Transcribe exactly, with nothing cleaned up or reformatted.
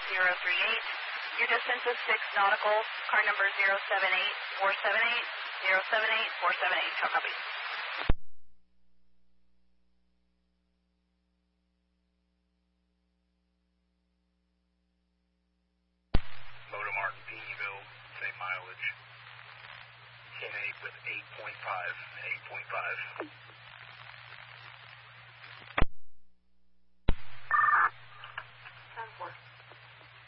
zero three eight. Your distance is six nautical. Car number zero seven eight four seven eight. zero seven eight four seven eight. How copy? Loda Martin, Peeneyville, same mileage. ten eight with eight point five. eight point five.